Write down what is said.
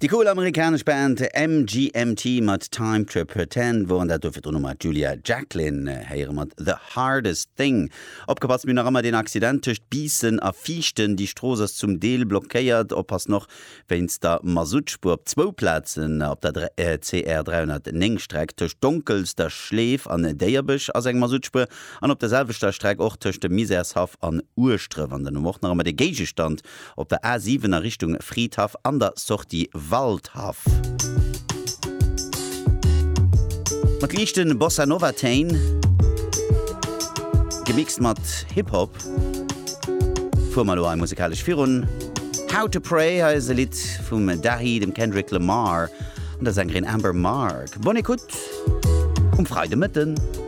Die cool amerikanische Band MGMT mat Time to Pretend, wo an der dofir Nummer Julia Jacqueline heiere mat The Hardest Thing. Opgepasst mir noch immer den Accident töcht Biesen a Fichten, die Strosers zum Deel blockéiert, oppass noch, wenn's der Masutspur op 2 Plätzen op der CR 309 Streck töcht Dunkels der Schläf an Deierbisch as eng Masutspur, an op derselbeter Streck och töchte Misershaf an Urstre, an den Wochen noch immer de Gegestand op der A7 Richtung Friedhaf an der Sortie Waldhaf. Mat lichten Bossa Nova Tain, gemixt mat Hip-Hop, fuhr mal ein musikalisch Firun. How to Pray heißt ein Lied vom Dahi, dem Kendrick Lamar, und der Sängerin Amber Mark. Bonne Kut, Freude mitten.